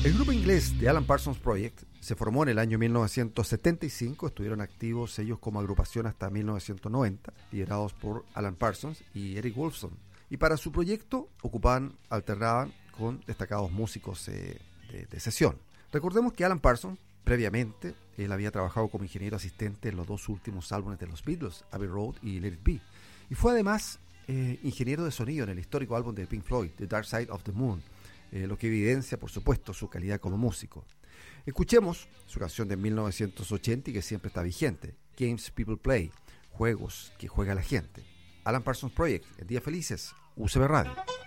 El grupo inglés The Alan Parsons Project se formó en el año 1975, estuvieron activos ellos como agrupación hasta 1990, liderados por Alan Parsons y Eric Woolfson. Y para su proyecto alternaban con destacados músicos de sesión. Recordemos que Alan Parsons, previamente, él había trabajado como ingeniero asistente en los dos últimos álbumes de los Beatles, Abbey Road y Let It Be. Y fue además ingeniero de sonido en el histórico álbum de Pink Floyd, The Dark Side of the Moon, lo que evidencia, por supuesto, su calidad como músico. Escuchemos su canción de 1980 y que siempre está vigente, Games People Play, juegos que juega la gente. Alan Parsons Project, en Días Felices, UCB Radio.